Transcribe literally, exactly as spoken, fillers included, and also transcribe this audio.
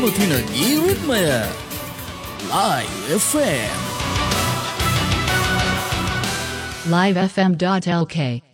Tinagi Ritmaya Live F M live f m dot l k